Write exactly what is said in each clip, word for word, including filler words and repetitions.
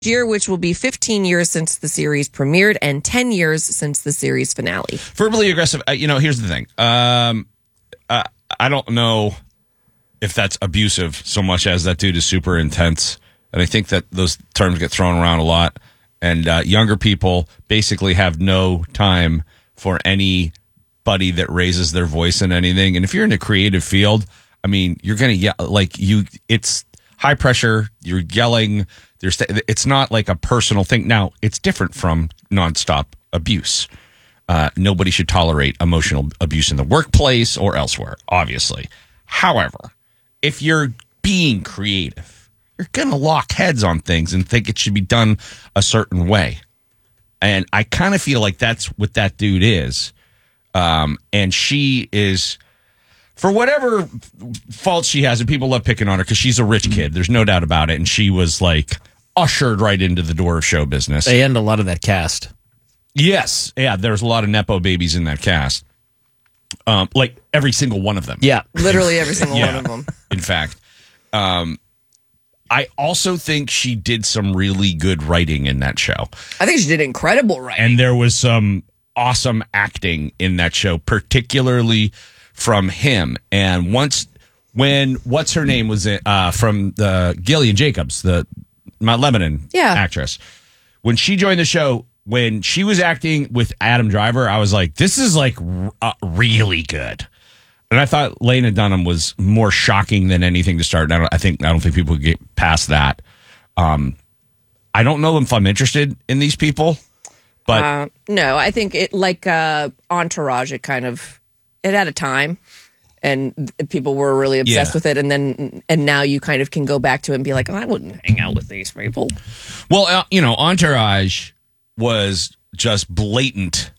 year, which will be fifteen years since the series premiered and ten years since the series finale. Verbally aggressive. Uh, you know, here's the thing. Um, uh, I don't know if that's abusive so much as that dude is super intense. And I think that those terms get thrown around a lot. And uh, younger people basically have no time for anybody that raises their voice in anything. And if you're in a creative field, I mean, you're going to yell like you, it's high pressure. You're yelling. There's, it's not like a personal thing. Now, it's different from nonstop abuse. Uh, nobody should tolerate emotional abuse in the workplace or elsewhere, obviously. However, if you're being creative, you're going to lock heads on things and think it should be done a certain way. And I kind of feel like that's what that dude is. Um, and she is, for whatever fault she has, and people love picking on her because she's a rich kid. There's no doubt about it. And she was like ushered right into the door of show business. They end a lot of that cast. Yes. Yeah, there's a lot of Nepo babies in that cast. Um, like every single one of them. Yeah. Literally every single yeah, one of them. In fact. Um, I also think she did some really good writing in that show. I think she did incredible writing. And there was some awesome acting in that show, particularly from him. And once, when, what's her name was it, uh, from the Gillian Jacobs, the Mount Lebanon yeah. actress. When she joined the show, when she was acting with Adam Driver, I was like, this is like uh, really good. And I thought Lena Dunham was more shocking than anything to start. I, don't, I think I don't think people could get past that. Um, I don't know if I'm interested in these people, but uh, no, I think it like uh, Entourage. It kind of it had a time, and people were really obsessed yeah. with it, and then and now you kind of can go back to it and be like, oh, I wouldn't hang out with these people. Well, uh, you know, Entourage was just blatant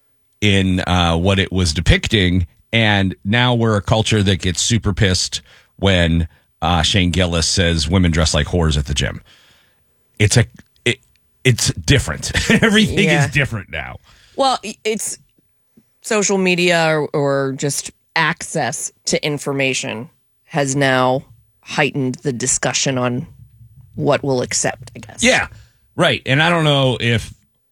in uh, what it was depicting. And now we're a culture that gets super pissed when uh, Shane Gillis says women dress like whores at the gym. It's a, it, it's different. Everything yeah. is different now. Well, it's social media or, or just access to information has now heightened the discussion on what we'll accept, I guess. Yeah, right. And I don't know if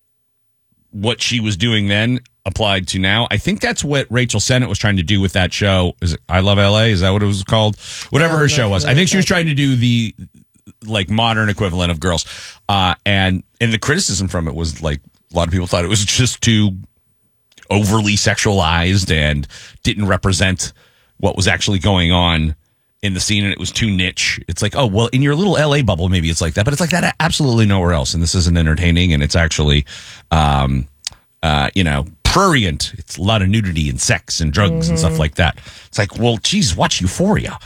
what she was doing then applied to now. I think that's what Rachel Sennett was trying to do with that show. Is it I Love L A? Is that what it was called? Whatever no, her no, show was. no, I think she was no. trying to do the like modern equivalent of Girls. Uh, and and the criticism from it was like a lot of people thought it was just too overly sexualized and didn't represent what was actually going on in the scene, and it was too niche. It's like, oh, well, in your little L A bubble, maybe it's like that, but it's like that absolutely nowhere else. And this isn't entertaining, and it's actually, um, uh, you know, prurient. It's a lot of nudity and sex and drugs mm-hmm. and stuff like that. It's like, well, geez, watch Euphoria.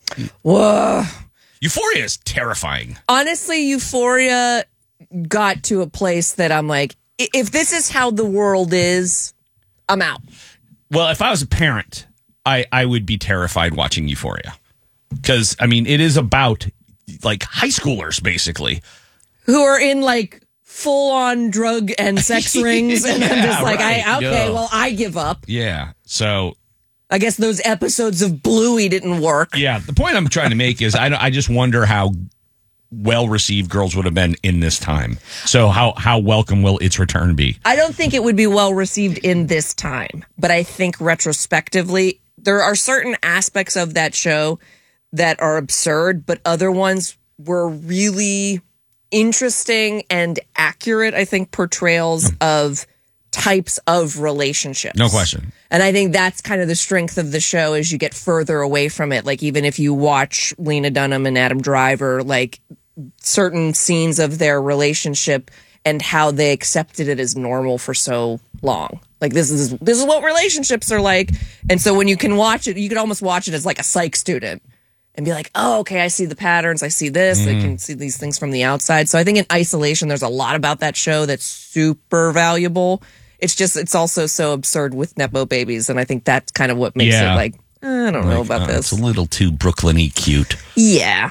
Whoa. Euphoria is terrifying. Honestly, Euphoria got to a place that I'm like, if this is how the world is, I'm out. Well, if I was a parent, I, I would be terrified watching Euphoria. Because, I mean, it is about, like, high schoolers, basically. Who are in, like, full-on drug and sex rings. And yeah, I'm just like, right. I okay, no. well, I give up. Yeah, so... I guess those episodes of Bluey didn't work. Yeah, the point I'm trying to make is I, I just wonder how well-received Girls would have been in this time. So how, how welcome will its return be? I don't think it would be well-received in this time. But I think retrospectively, there are certain aspects of that show that are absurd, but other ones were really interesting and accurate, I think, portrayals of types of relationships. No question. And I think that's kind of the strength of the show as you get further away from it. Like, even if you watch Lena Dunham and Adam Driver, like, certain scenes of their relationship and how they accepted it as normal for so long. Like, this is this is what relationships are like. And so when you can watch it, you can almost watch it as like a psych student and be like, oh, okay, I see the patterns. I see this. Mm. I can see these things from the outside. So I think in isolation, there's a lot about that show that's super valuable. It's just, it's also so absurd with Nepo babies. And I think that's kind of what makes yeah. it like, I don't like, know about uh, this. It's a little too Brooklyn-y cute. Yeah.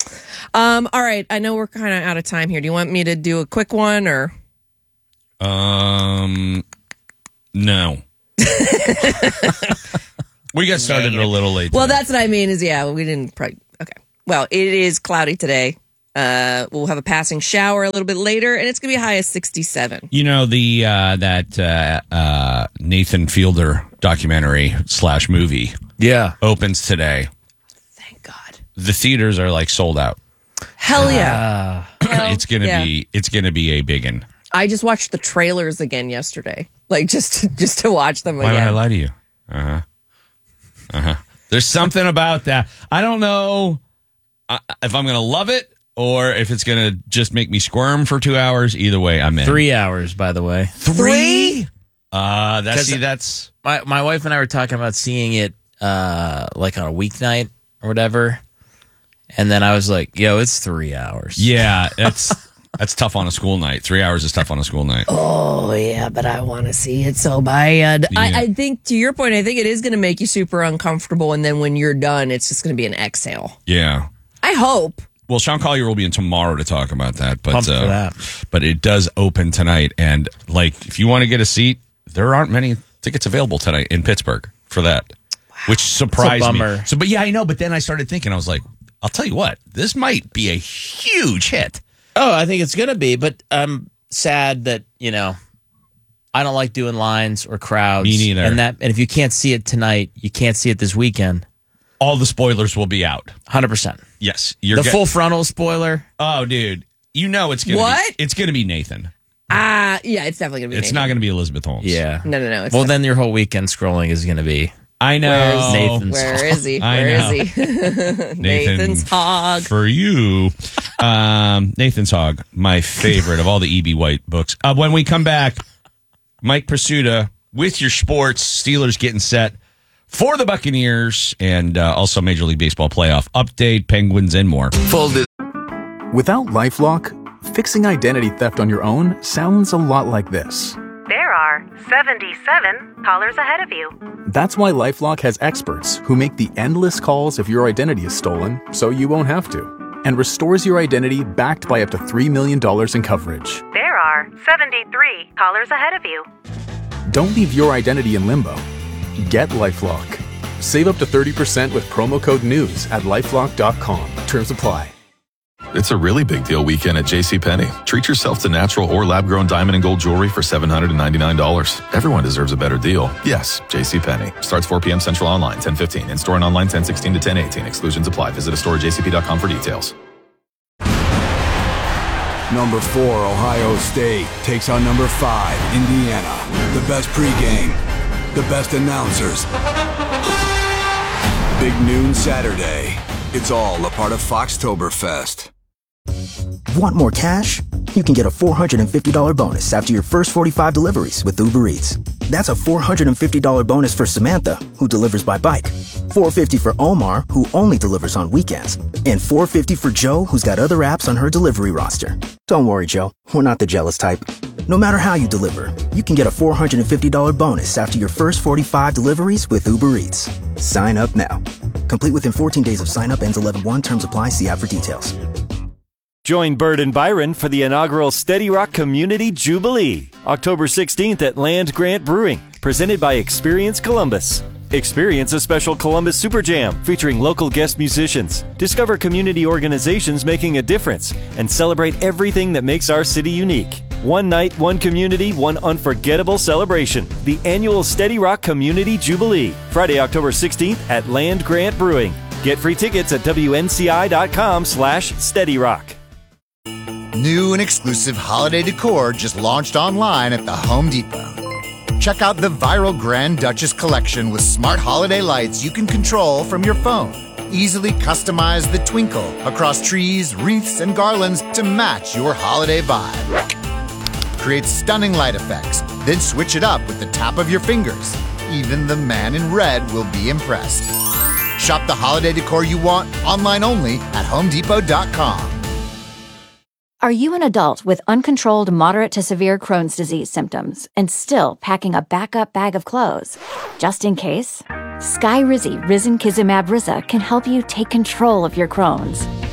Um. All right. I know we're kind of out of time here. Do you want me to do a quick one or? Um, no. We got started a little late. Well, today. that's what I mean is, yeah, we didn't probably, okay. Well, it is cloudy today. Uh, we'll have a passing shower a little bit later, and it's going to be a high of sixty-seven. You know, the uh, that uh, uh, Nathan Fielder documentary slash movie Yeah. opens today. Thank God. The theaters are like sold out. Hell yeah. Uh, Hell It's gonna yeah. be it's gonna be a big one. I just watched the trailers again yesterday, like just just to watch them Why would I again. lie to you? Uh huh. Uh huh. There's something about that. I don't know uh, if I'm gonna love it or if it's gonna just make me squirm for two hours. Either way, I'm in. three hours, by the way. Three? Uh, that's 'Cause see, that's My my wife and I were talking about seeing it uh, like on a weeknight or whatever. And then I was like, yo, it's three hours. yeah. That's that's tough on a school night. Three hours is tough on a school night. Oh yeah, but I want to see it so bad. Yeah. I, I think to your point, I think it is going to make you super uncomfortable, and then when you're done, it's just going to be an exhale. Yeah. I hope. Well, Sean Collier will be in tomorrow to talk about that, but Pumped for uh, that. but it does open tonight, and like if you want to get a seat, there aren't many tickets available tonight in Pittsburgh for that, which surprised me. bummer. So, but yeah, I know. But then I started thinking, I was like, I'll tell you what, this might be a huge hit. Oh, I think it's going to be, but I'm sad that, you know, I don't like doing lines or crowds. Me neither. And that, and if you can't see it tonight, you can't see it this weekend. All the spoilers will be out. one hundred percent. Yes, you're The get- full frontal spoiler. Oh, dude, you know it's gonna What? be, it's gonna be Nathan. Ah, yeah, it's definitely going to be. It's Nathan. not gonna be Elizabeth Holmes. Yeah. No, no, no. It's Well, not. then your whole weekend scrolling is going to be I know. Where's Nathan? Where is he? I Where is know. he? Nathan's hog. For you. Um, Nathan's Hog, my favorite of all the E B. White books. Uh, when we come back, Mike Pursuta with your sports, Steelers getting set for the Buccaneers, and uh, also Major League Baseball playoff update, Penguins, and more. Folded. Without LifeLock, fixing identity theft on your own sounds a lot like this. There are seventy-seven callers ahead of you. That's why LifeLock has experts who make the endless calls if your identity is stolen, so you won't have to, and restores your identity backed by up to three million dollars in coverage. There are seventy-three callers ahead of you. Don't leave your identity in limbo. Get LifeLock. Save up to thirty percent with promo code NEWS at lifelock dot com. Terms apply. It's a really big deal weekend at JCPenney. Treat yourself to natural or lab-grown diamond and gold jewelry for seven hundred ninety-nine dollars. Everyone deserves a better deal. Yes, JCPenney. Starts four p.m. Central online, ten fifteen. In-store and online, ten sixteen to ten eighteen. Exclusions apply. Visit a store at j c p dot com for details. Number four, Ohio State takes on number five, Indiana. The best pregame, the best announcers. Big noon Saturday. It's all a part of Foxtoberfest. Want more cash? You can get a four hundred fifty dollars bonus after your first forty-five deliveries with Uber Eats. That's a four hundred fifty dollars bonus for Samantha, who delivers by bike. four hundred fifty dollars for Omar, who only delivers on weekends. And four hundred fifty dollars for Joe, who's got other apps on her delivery roster. Don't worry, Joe. We're not the jealous type. No matter how you deliver, you can get a four hundred fifty dollars bonus after your first forty-five deliveries with Uber Eats. Sign up now. Complete within fourteen days of sign up. Ends eleven one. Terms apply. See app for details. Join Bird and Byron for the inaugural Steady Rock Community Jubilee, October sixteenth at Land Grant Brewing, presented by Experience Columbus. Experience a special Columbus Super Jam featuring local guest musicians. Discover community organizations making a difference and celebrate everything that makes our city unique. One night, one community, one unforgettable celebration. The annual Steady Rock Community Jubilee, Friday, October sixteenth at Land Grant Brewing. Get free tickets at w n c i dot com slash steady rock. New and exclusive holiday decor just launched online at the Home Depot. Check out the viral Grand Duchess collection with smart holiday lights you can control from your phone. Easily customize the twinkle across trees, wreaths, and garlands to match your holiday vibe. Create stunning light effects, then switch it up with the tap of your fingers. Even the man in red will be impressed. Shop the holiday decor you want online only at home depot dot com. Are you an adult with uncontrolled moderate to severe Crohn's disease symptoms and still packing a backup bag of clothes? Just in case? Skyrizi Risankizumab Riza can help you take control of your Crohn's.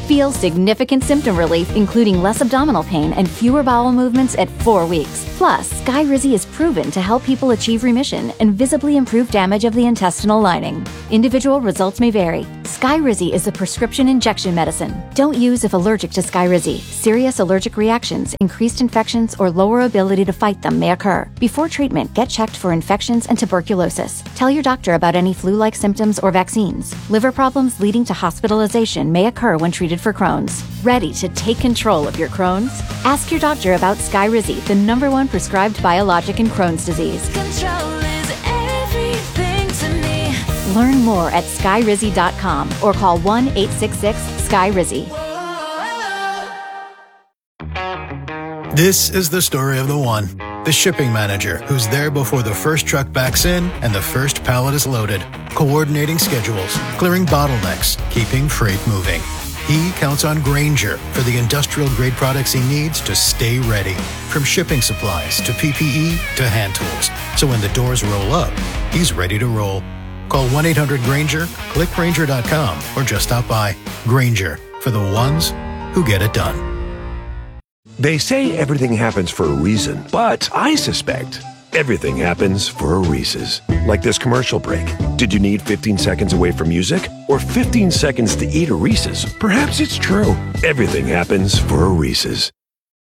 Feel significant symptom relief, including less abdominal pain and fewer bowel movements at four weeks. Plus, Skyrizi is proven to help people achieve remission and visibly improve damage of the intestinal lining. Individual results may vary. Skyrizi is a prescription injection medicine. Don't use if allergic to Skyrizi. Serious allergic reactions, increased infections, or lower ability to fight them may occur. Before treatment, get checked for infections and tuberculosis. Tell your doctor about any flu-like symptoms or vaccines. Liver problems leading to hospitalization may occur when treated for Crohn's. Ready to take control of your Crohn's? Ask your doctor about Skyrizi, the number one prescribed biologic in Crohn's disease. Control is everything to me. Learn more at skyrizi dot com or call one eight six six Skyrizi. This is the story of the one, the shipping manager who's there before the first truck backs in and the first pallet is loaded, coordinating schedules, clearing bottlenecks, keeping freight moving. He counts on Grainger for the industrial-grade products he needs to stay ready, from shipping supplies to P P E to hand tools. So when the doors roll up, he's ready to roll. Call one eight hundred Grainger, click Grainger dot com, or just stop by. Grainger, for the ones who get it done. They say everything happens for a reason, but I suspect everything happens for a Reese's. Like this commercial break. Did you need fifteen seconds away from music? Or fifteen seconds to eat a Reese's? Perhaps it's true. Everything happens for a Reese's.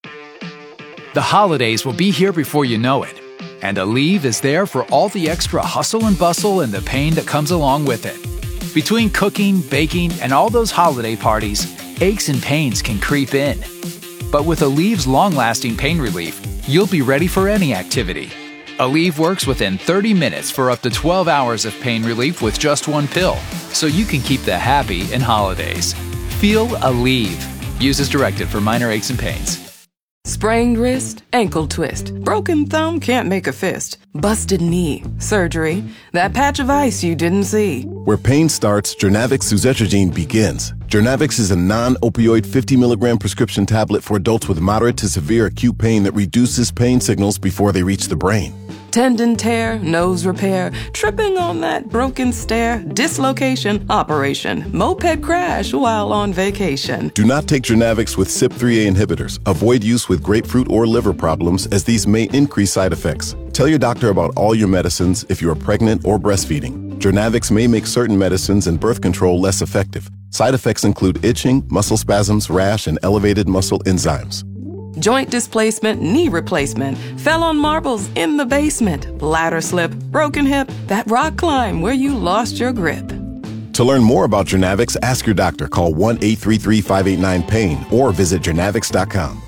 The holidays will be here before you know it. And Aleve is there for all the extra hustle and bustle and the pain that comes along with it. Between cooking, baking, and all those holiday parties, aches and pains can creep in. But with Aleve's long-lasting pain relief, you'll be ready for any activity. Aleve works within thirty minutes for up to twelve hours of pain relief with just one pill, so you can keep the happy in holidays. Feel Aleve. Use as directed for minor aches and pains. Sprained wrist, ankle twist, broken thumb, can't make a fist, busted knee, surgery, that patch of ice you didn't see. Where pain starts, Journavx suzetrigine begins. Journavx is a non-opioid fifty milligram prescription tablet for adults with moderate to severe acute pain that reduces pain signals before they reach the brain. Tendon tear, nose repair, tripping on that broken stair, dislocation, operation, moped crash while on vacation. Do not take Journavx with C Y P three A inhibitors. Avoid use with grapefruit or liver problems, as these may increase side effects. Tell your doctor about all your medicines if you are pregnant or breastfeeding. Journavx may make certain medicines and birth control less effective. Side effects include itching, muscle spasms, rash, and elevated muscle enzymes. Joint displacement, knee replacement, fell on marbles in the basement, bladder slip, broken hip, that rock climb where you lost your grip. To learn more about Journavx, ask your doctor. Call one eight three three, five eight nine, pain or visit journavx dot com.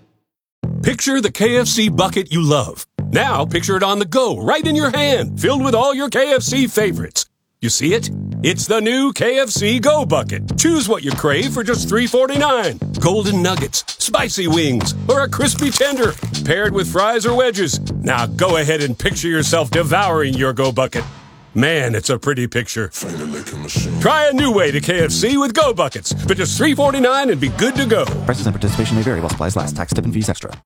Picture the K F C bucket you love. Now picture it on the go, right in your hand, filled with all your K F C favorites. You see it? It's the new K F C Go Bucket. Choose what you crave for just three forty-nine. Golden nuggets, spicy wings, or a crispy tender, paired with fries or wedges. Now go ahead and picture yourself devouring your Go Bucket. Man, it's a pretty picture. Try a new way to K F C with Go Buckets for just three forty-nine and be good to go. Prices and participation may vary while supplies last. Tax, tip, and fees extra.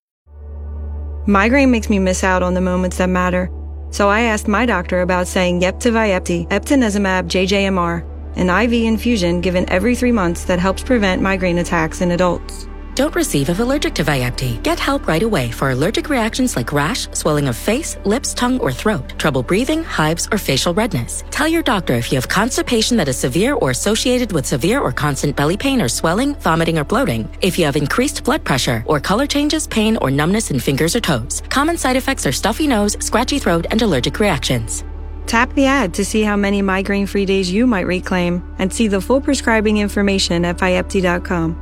Migraine makes me miss out on the moments that matter. So I asked my doctor about saying yep to Vyepti, eptinezumab J J M R, an I V infusion given every three months that helps prevent migraine attacks in adults. Don't receive if allergic to Vyepti. Get help right away for allergic reactions like rash, swelling of face, lips, tongue, or throat, trouble breathing, hives, or facial redness. Tell your doctor if you have constipation that is severe or associated with severe or constant belly pain or swelling, vomiting, or bloating. If you have increased blood pressure or color changes, pain, or numbness in fingers or toes. Common side effects are stuffy nose, scratchy throat, and allergic reactions. Tap the ad to see how many migraine-free days you might reclaim and see the full prescribing information at Vyepti dot com.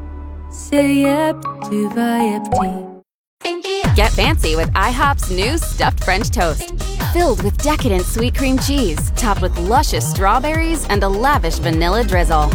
Say yep to Vyepti. Get fancy with IHOP's new stuffed French toast. Filled with decadent sweet cream cheese, topped with luscious strawberries and a lavish vanilla drizzle.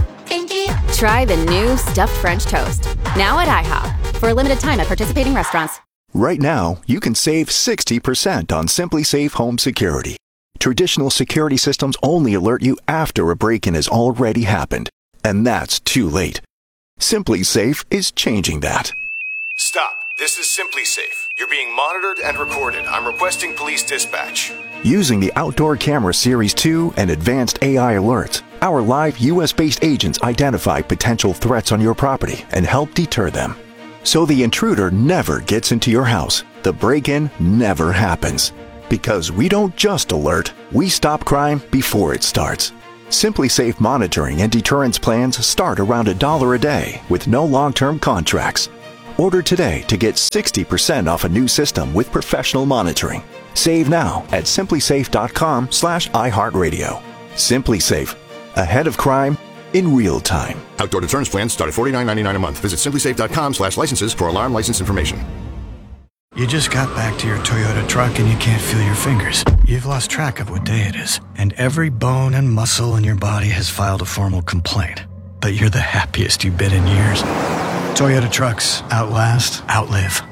Try the new stuffed French toast. Now at IHOP. For a limited time at participating restaurants. Right now, you can save sixty percent on SimpliSafe Home Security. Traditional security systems only alert you after a break-in has already happened. And that's too late. SimpliSafe is changing that. Stop. This is SimpliSafe. You're being monitored and recorded. I'm requesting police dispatch. Using the Outdoor Camera Series two and advanced A I alerts, Our live U S-based agents identify potential threats on your property and help deter them. So the intruder never gets into your house. The break-in never happens. Because we don't just alert, we stop crime before it starts. SimpliSafe monitoring and deterrence plans start around a dollar a day with no long-term contracts. Order today to get sixty percent off a new system with professional monitoring. Save now at simplysafe.com slash iHeartRadio. SimpliSafe. Ahead of crime in real time. Outdoor deterrence plans start at forty-nine ninety-nine a month. Visit simplysafe.com slash licenses for alarm license information. You just got back to your Toyota truck and you can't feel your fingers. You've lost track of what day it is. And every bone and muscle in your body has filed a formal complaint. But you're the happiest you've been in years. Toyota trucks outlast, outlive.